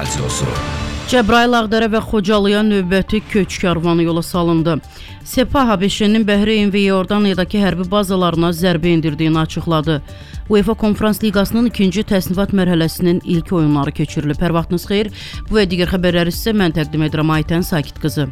radiosu. Cəbrayıl, Ağdərə və Xocalıya növbəti köç karvanı yola salındı. Sepah ABŞ-nin Bəhreyn və Iordaniyadakı hərbi bazalarına zərbə endirdiyini açıqladı. UEFA Konferans Liqasının ikinci təsnifat mərhələsinin ilk oyunları keçirilib. Hər vaxtınız xeyir. Bu və digər xəbərləri sizə mən təqdim edirəm. Aytən Sakit qızı.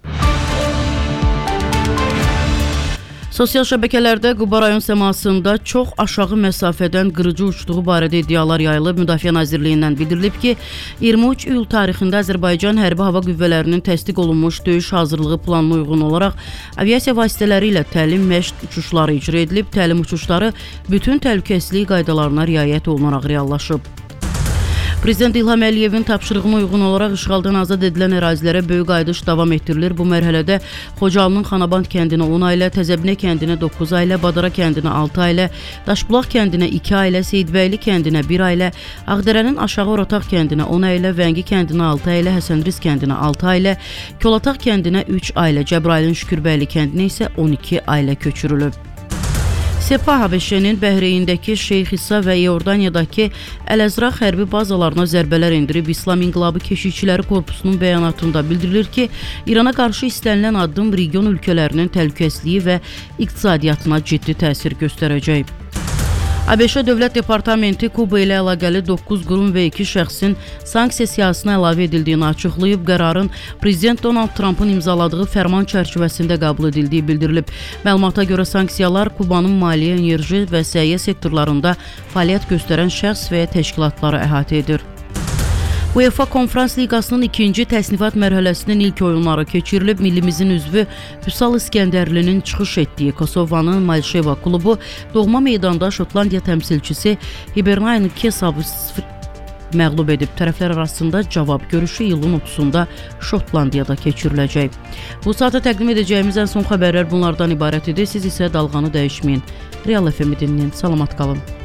Sosial şəbəkələrdə Quba rayon səmasında çox aşağı məsafədən qırıcı uçduğu barədə iddialar yayılıb. Müdafiə Nazirliyindən bildirilib ki, 23 iyul tarixində Azərbaycan Hərbi Hava Qüvvələrinin təsdiq olunmuş döyüş hazırlığı planına uyğun olaraq aviasiya vasitələri ilə təlim məşq uçuşları icra edilib. Təlim uçuşları bütün təhlükəsizlik qaydalarına riayət olunaraq reallaşıb. Prezident İlham Əliyevin tapşırığına uyğun olaraq işğaldan azad edilən ərazilərə böyük qayıdış davam etdirilir. Bu mərhələdə Xocalının Xanaband kəndinə 10 ailə, Təzəbinə kəndinə 9 ailə, Badara kəndinə 6 ailə, Daşbulaq kəndinə 2 ailə, Seyidbəyli kəndinə 1 ailə, Ağdərənin Aşağı Orataq kəndinə 10 ailə, Vəngi kəndinə 6 ailə, Həsənriz kəndinə 6 ailə, Kolataq kəndinə 3 ailə, Cəbrailin Şükürbəyli kəndinə isə 12 ailə köçürülüb. Sepah ABŞ-nin Bəhreyndəki Şeyx İsa və Iordaniyadakı Əl-Əzraq hərbi bazalarına zərbələr endirib. İslam İnqilabı Keşikçiləri Korpusunun bəyanatında bildirilir ki, İrana qarşı istənilən addım region ölkələrinin təhlükəsizliyi və iqtisadiyyatına ciddi təsir göstərəcək. ABŞ Dövlət Departamenti Kuba ilə əlaqəli 9 qurum və 2 şəxsin sanksiya siyahısına əlavə edildiyini açıqlayıb. Qərarın Prezident Donald Trumpın imzaladığı fərman çərçivəsində qəbul edildiyi bildirilib. Məlumata görə sanksiyalar Kubanın maliyyə, enerji və səhiyyə sektorlarında fəaliyyət göstərən şəxs və ya təşkilatları əhatə edir. UEFA Konferans Liqasının ikinci təsnifat mərhələsinin ilk oyunları keçirilib. Millimizin üzvü Vüsal İskəndərlinin çıxış etdiyi Kosovanın Malşeva klubu doğma meydanda Şotlandiya təmsilçisi Hibernian Kesavı məğlub edib. Tərəflər arasında cavab görüşü iyulun 30-da Şotlandiyada keçiriləcək. Bu saata təqdim edəcəyimiz ən son xəbərlər bunlardan ibarət idi. Siz isə dalğanı dəyişməyin. Real FM-i dinləyin. Salamat qalın.